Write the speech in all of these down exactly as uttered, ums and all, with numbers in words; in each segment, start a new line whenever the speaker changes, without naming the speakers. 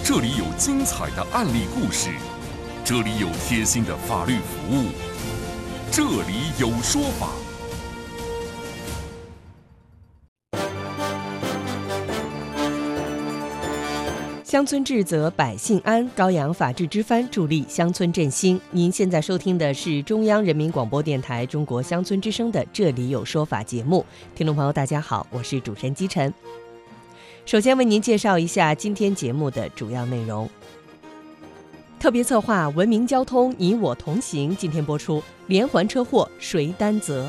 这里有精彩的案例故事，这里有贴心的法律服务，这里有说法。
乡村治则百姓安，高扬法治之帆，助力乡村振兴。您现在收听的是中央人民广播电台中国乡村之声的《这里有说法》节目。听众朋友大家好，我是主持人姬晨。首先为您介绍一下今天节目的主要内容。特别策划文明交通你我同行，今天播出，连环车祸谁担责？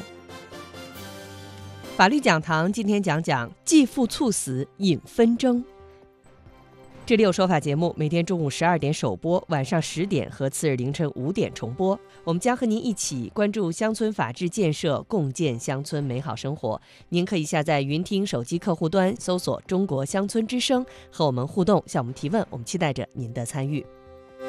法律讲堂今天讲讲继父猝死引纷争。这里有说法节目每天中午十二点首播，晚上十点和次日凌晨五点重播。我们将和您一起关注乡村法治建设，共建乡村美好生活。您可以下载云听手机客户端，搜索中国乡村之声，和我们互动，向我们提问，我们期待着您的参与。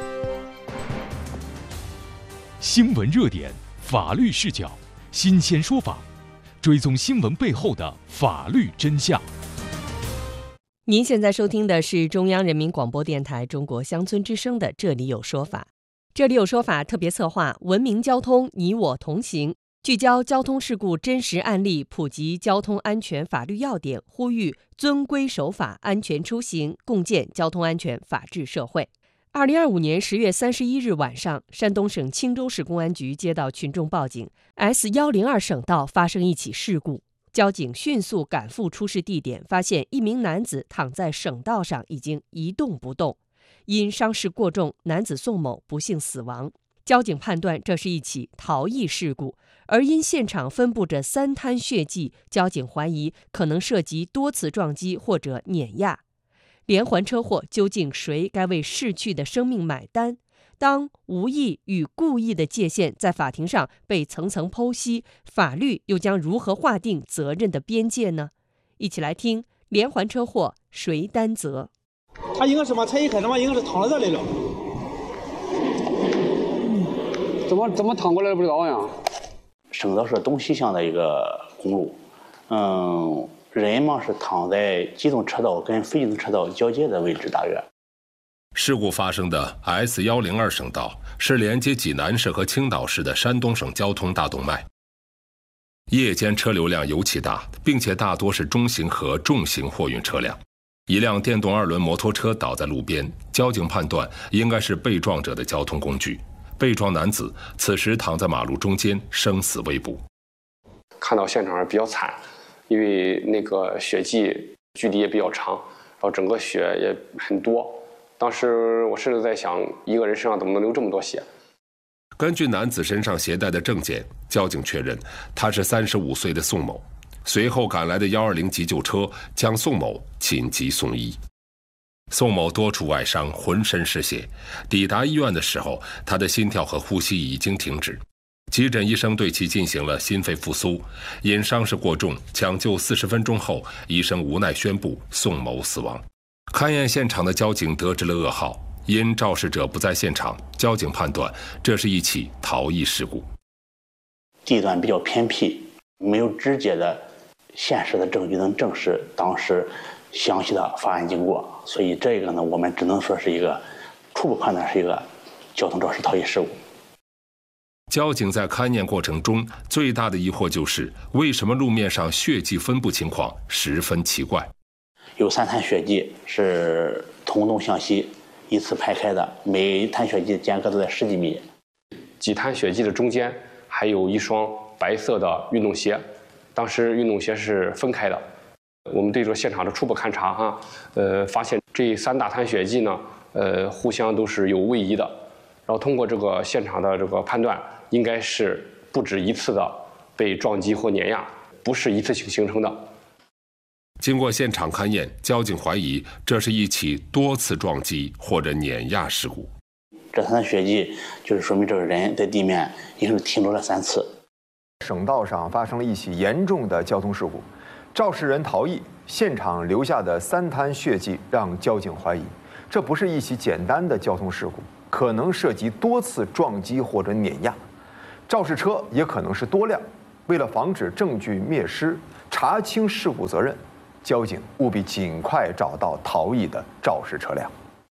新闻热点，法律视角，新鲜说法，追踪新闻背后的法律真相。
您现在收听的是中央人民广播电台中国乡村之声的《这里有说法》。这里有说法特别策划文明交通你我同行，聚焦交通事故真实案例，普及交通安全法律要点，呼吁遵规守法，安全出行，共建交通安全法治社会。二零二五年十月三十一日晚上，山东省青州市公安局接到群众报警 ，S 一零二省道发生一起事故。交警迅速赶赴出事地点，发现一名男子躺在省道上，已经一动不动。因伤势过重，男子宋某不幸死亡。交警判断这是一起逃逸事故，而因现场分布着三滩血迹，交警怀疑可能涉及多次撞击或者碾压。连环车祸究竟谁该为逝去的生命买单？当无意与故意的界限在法庭上被层层剖析，法律又将如何划定责任的边界呢？一起来听连环车祸谁担责？
他应该是把车一开，他妈应该是躺在这里了。
怎么怎么躺过来不知道呀？
省道是东西向的一个公路，嗯，人嘛是躺在机动车道跟非机动车道交界的位置大约。
事故发生的 S 一零二省道是连接济南市和青岛市的山东省交通大动脉。夜间车流量尤其大，并且大多是中型和重型货运车辆。一辆电动二轮摩托车倒在路边，交警判断应该是被撞者的交通工具。被撞男子此时躺在马路中间，生死未卜。
看到现场比较惨，因为那个血迹距离也比较长，然后整个血也很多。当时我甚至在想，一个人身上怎么能流这么多血？
根据男子身上携带的证件，交警确认他是三十五岁的宋某。随后赶来的一二零急救车将宋某紧急送医。宋某多处外伤，浑身是血。抵达医院的时候，他的心跳和呼吸已经停止。急诊医生对其进行了心肺复苏，因伤势过重，抢救四十分钟后，医生无奈宣布宋某死亡。勘验现场的交警得知了噩耗，因肇事者不在现场，交警判断这是一起逃逸事故。
地段比较偏僻，没有直接的现实的证据能证实当时详细的发案经过，所以这个呢，我们只能说是一个初步判断是一个交通肇事逃逸事故。
交警在勘验过程中最大的疑惑就是为什么路面上血迹分布情况十分奇怪。
有三滩血迹是从东向西依次排开的，每滩血迹间隔都在十几米。
几滩血迹的中间还有一双白色的运动鞋，当时运动鞋是分开的。我们对着现场的初步勘查哈，呃，发现这三大滩血迹呢，呃，互相都是有位移的。然后通过这个现场的这个判断，应该是不止一次的被撞击或碾压，不是一次性形成的。
经过现场勘验，交警怀疑这是一起多次撞击或者碾压事故。
这三血迹就是说明这个人在地面应该是停留了三次。
省道上发生了一起严重的交通事故，肇事人逃逸，现场留下的三滩血迹让交警怀疑，这不是一起简单的交通事故，可能涉及多次撞击或者碾压。肇事车也可能是多辆。为了防止证据灭失，查清事故责任，交警务必尽快找到逃逸的肇事车辆。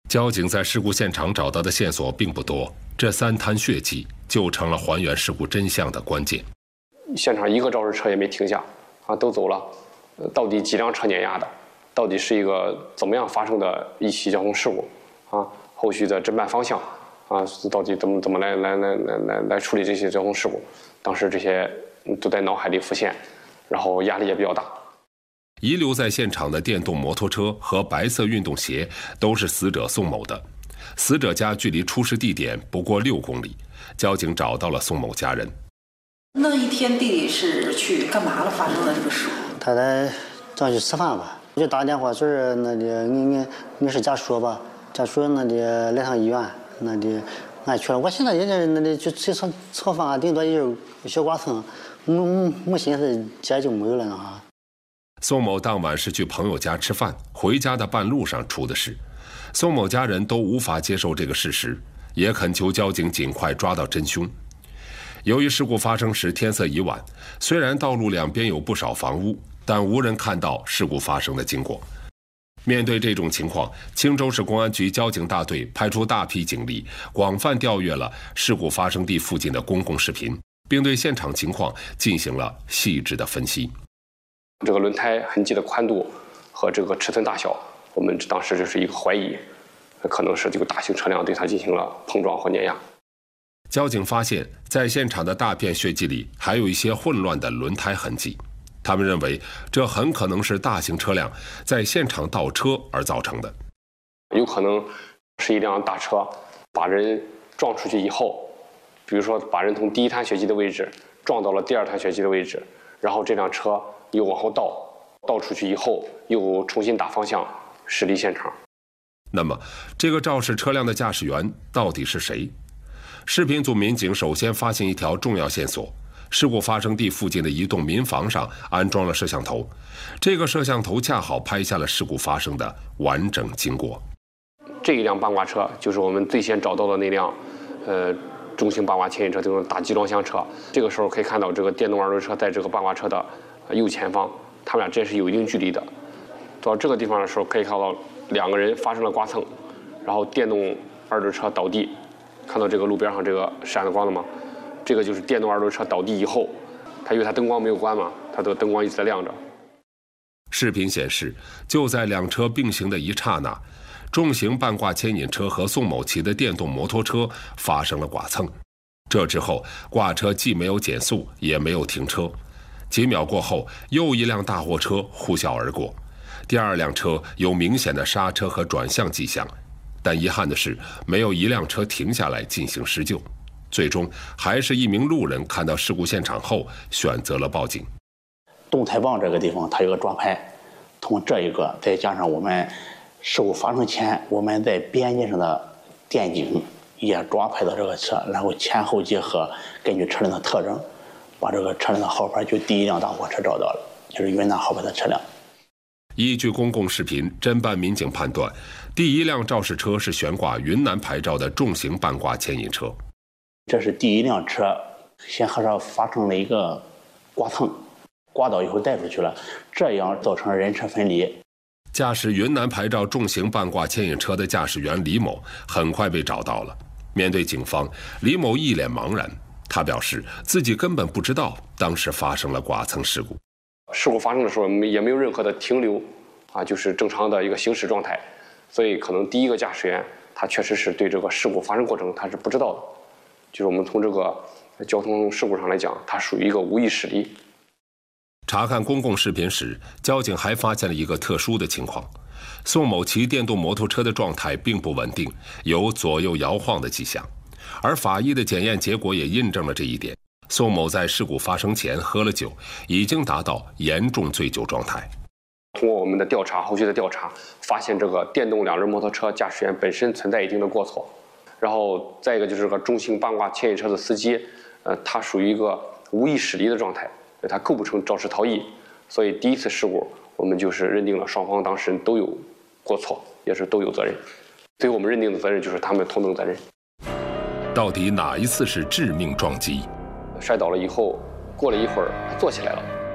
交警在事故现场找到的线索并不多，这三滩血迹就成了还原事故真相的关键。
现场一个肇事车也没停下，啊，都走了。到底几辆车碾压的？到底是一个怎么样发生的一起交通事故？啊，后续的侦办方向，啊，到底怎么怎么来来来来来来处理这些交通事故？当时这些都在脑海里浮现，然后压力也比较大。
遗留在现场的电动摩托车和白色运动鞋都是死者宋某的。死者家距离出事地点不过六公里，交警找到了宋某家人。
那一天弟弟是去干嘛了？发生了这个事故？
他在找去吃饭吧，我就打电话说是那里你你你是家属吧？家属那里来趟医院，那里俺去了。我现在也是那里就吃吃吃饭，顶多也就小刮蹭，没没寻思家就没有了啊。
宋某当晚是去朋友家吃饭，回家的半路上出的事。宋某家人都无法接受这个事实，也恳求交警尽快抓到真凶。由于事故发生时天色已晚，虽然道路两边有不少房屋，但无人看到事故发生的经过。面对这种情况，青州市公安局交警大队派出大批警力，广泛调阅了事故发生地附近的公共视频，并对现场情况进行了细致的分析。
这个轮胎痕迹的宽度和这个尺寸大小，我们当时就是一个怀疑，可能是这个大型车辆对它进行了碰撞或碾压。
交警发现，在现场的大片血迹里还有一些混乱的轮胎痕迹，他们认为这很可能是大型车辆在现场倒车而造成的。
有可能是一辆大车把人撞出去以后，比如说把人从第一滩血迹的位置撞到了第二滩血迹的位置，然后这辆车又往后倒，倒出去以后又重新打方向驶离现场。
那么，这个肇事车辆的驾驶员到底是谁？视频组民警首先发现一条重要线索：事故发生地附近的一栋民房上安装了摄像头，这个摄像头恰好拍下了事故发生的完整经过。
这一辆八卦车就是我们最先找到的那辆，呃，中型八卦牵引车，这种大集装箱车。这个时候可以看到，这个电动二轮车在这个八卦车的右前方，他们俩之间是有一定距离的。到这个地方的时候，可以看到两个人发生了刮蹭，然后电动二轮车倒地。看到这个路边上这个闪的光了吗？这个就是电动二轮车倒地以后，它因为它灯光没有关嘛，它的灯光一直在亮着。
视频显示，就在两车并行的一刹那，重型半挂牵引车和宋某骑的电动摩托车发生了剐蹭。这之后，挂车既没有减速，也没有停车。几秒过后，又一辆大货车呼啸而过，第二辆车有明显的刹车和转向迹象。但遗憾的是，没有一辆车停下来进行施救。最终，还是一名路人看到事故现场后，选择了报警。
动态棒这个地方，它有个抓拍，从这一个再加上我们事故发生前我们在边界上的电警也抓拍到这个车，然后前后结合，根据车辆的特征，把这个车辆的号牌就第一辆大货车找到了，就是云南号牌的车辆。
依据公共视频，侦办民警判断，第一辆肇事车是悬挂云南牌照的重型半挂牵引车。
这是第一辆车先和上发生了一个刮蹭，刮倒以后带出去了，这样造成人车分离。
驾驶云南牌照重型半挂牵引车的驾驶员李某很快被找到了。面对警方，李某一脸茫然，他表示自己根本不知道当时发生了剐蹭事故。
事故发生的时候也没有任何的停留，啊，就是正常的一个行驶状态，所以可能第一个驾驶员他确实是对这个事故发生过程他是不知道的，就是我们从这个交通事故上来讲，它属于一个无意驶离。
查看公共视频时，交警还发现了一个特殊的情况：宋某骑电动摩托车的状态并不稳定，有左右摇晃的迹象，而法医的检验结果也印证了这一点。宋某在事故发生前喝了酒，已经达到严重醉酒状态。
通过我们的调查，后续的调查，发现这个电动两轮摩托车驾驶员本身存在一定的过错，然后再一个就是这个中型半挂牵引车的司机，呃，他属于一个无意驶离的状态，他构不成肇事逃逸，所以第一次事故我们就是认定了双方当事人都有过错，也是都有责任，所以我们认定的责任就是他们同等责任。
到底哪一次是致命撞击？
摔倒了以后，过了一会儿坐起来了，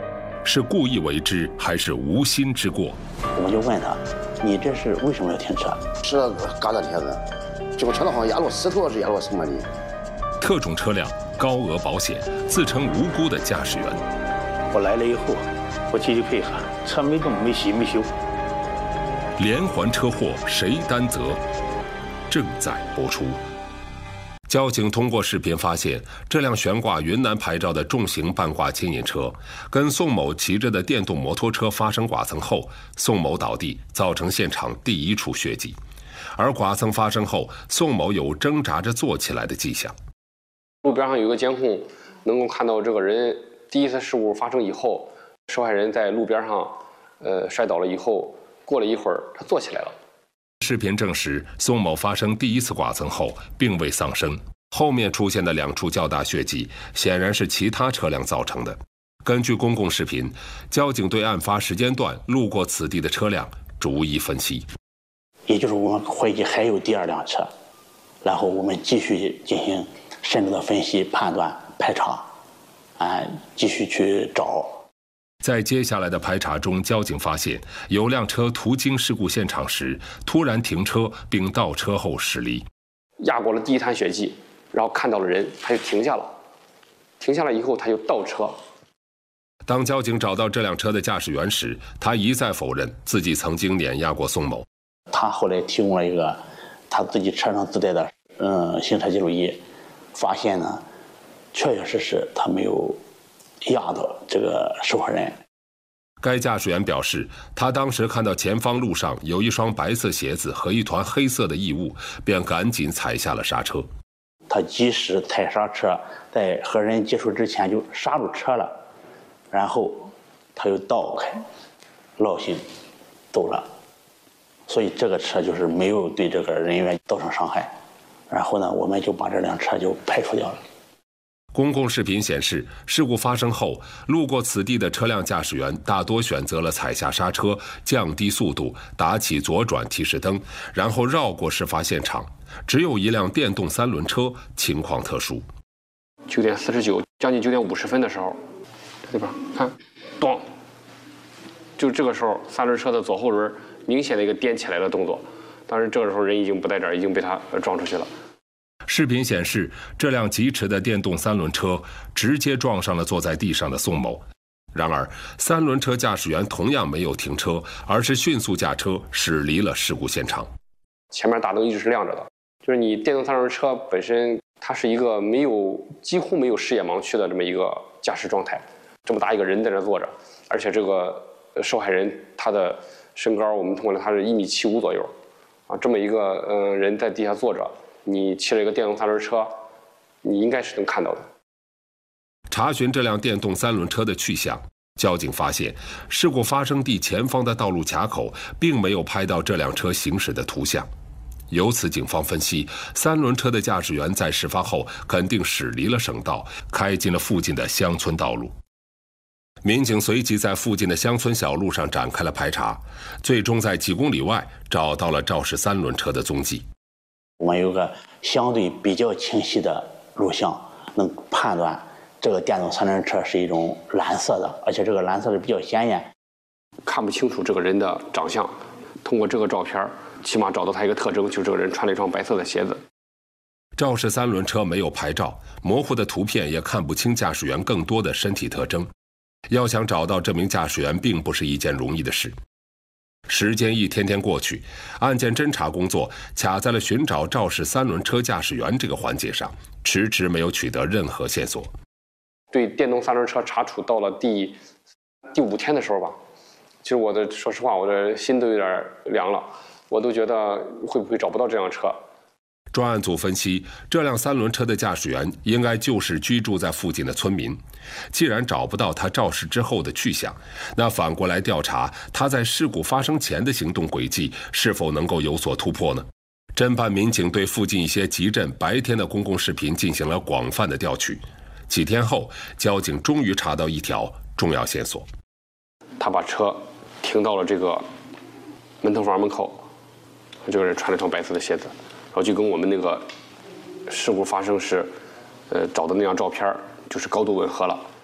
是故意为之还是无心之过？
我们就问他，你这是为什么要停车？
是嘎达铁子，这个车道好像压落石头是压落什么的。
特种车辆高额保险，自称无辜的驾驶员。
我来了以后，我积极配合，车没动、没洗、没修。
连环车祸谁担责？正在播出。交警通过视频发现，这辆悬挂云南牌照的重型半挂牵引车，跟宋某骑着的电动摩托车发生剐蹭后，宋某倒地，造成现场第一处血迹。而剐蹭发生后，宋某有挣扎着坐起来的迹象。
路边上有个监控，能够看到这个人第一次事故发生以后，受害人在路边上，呃，摔倒了以后，过了一会儿，他坐起来了。
视频证实，宋某发生第一次剐蹭后并未丧生，后面出现的两处较大血迹显然是其他车辆造成的。根据公共视频，交警对案发时间段路过此地的车辆逐一分析，
也就是我们怀疑还有第二辆车，然后我们继续进行深入的分析、判断、排查，啊，继续去找。
在接下来的排查中，交警发现有辆车途经事故现场时突然停车，并倒车后驶离，
压过了第一滩血迹，然后看到了人，他就停下了。停下来以后，他又倒车。
当交警找到这辆车的驾驶员时，他一再否认自己曾经碾压过宋某。
他后来提供了一个他自己车上自带的嗯行车记录仪，发现呢，确确实实他没有压到这个受害人。
该驾驶员表示，他当时看到前方路上有一双白色鞋子和一团黑色的异物，便赶紧踩下了刹车。
他及时踩刹车，在和人接触之前就刹住车了，然后他又倒开，绕行走了。所以这个车就是没有对这个人员造成伤害。然后呢，我们就把这辆车就排除掉了。
公共视频显示，事故发生后，路过此地的车辆驾驶员大多选择了踩下刹车，降低速度，打起左转提示灯，然后绕过事发现场。只有一辆电动三轮车情况特殊。
九点四十九，将近九点五十分的时候，这边看，咚，就这个时候，三轮车的左后轮明显的一个颠起来的动作。当时这个时候人已经不在这儿，已经被他撞出去了。
视频显示，这辆疾驰的电动三轮车直接撞上了坐在地上的宋某。然而，三轮车驾驶员同样没有停车，而是迅速驾车驶离了事故现场。
前面大灯一直是亮着的，就是你电动三轮车本身，它是一个没有几乎没有视野盲区的这么一个驾驶状态。这么大一个人在这坐着，而且这个受害人他的身高，我们通过了他是一米七五左右，啊，这么一个嗯、呃、人在地下坐着。你骑了一个电动三轮车，你应该是能看到的。
查询这辆电动三轮车的去向，交警发现事故发生地前方的道路卡口并没有拍到这辆车行驶的图像。由此，警方分析，三轮车的驾驶员在事发后肯定驶离了省道，开进了附近的乡村道路。民警随即在附近的乡村小路上展开了排查，最终在几公里外找到了肇事三轮车的踪迹。
我们有个相对比较清晰的录像，能判断这个电动三轮车是一种蓝色的，而且这个蓝色是比较显眼，
看不清楚这个人的长相。通过这个照片，起码找到他一个特征，就是这个人穿了一双白色的鞋子。
肇事三轮车没有牌照，模糊的图片也看不清驾驶员更多的身体特征。要想找到这名驾驶员，并不是一件容易的事。时间一天天过去，案件侦查工作卡在了寻找肇事三轮车驾驶员这个环节上，迟迟没有取得任何线索。
对电动三轮车查处到了第第五天的时候吧，其实我的说实话，我的心都有点凉了，我都觉得会不会找不到这辆车。
专案组分析，这辆三轮车的驾驶员应该就是居住在附近的村民。既然找不到他肇事之后的去向，那反过来调查他在事故发生前的行动轨迹是否能够有所突破呢？侦办民警对附近一些集镇白天的公共视频进行了广泛的调取。几天后，交警终于查到一条重要线索。
他把车停到了这个门头房门口，这个人穿了双白色的鞋子，然后就跟我们那个事故发生时，呃，找的那张照片就是高度吻合了。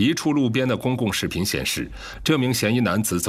一处路边的公共视频显示，这名嫌疑男子走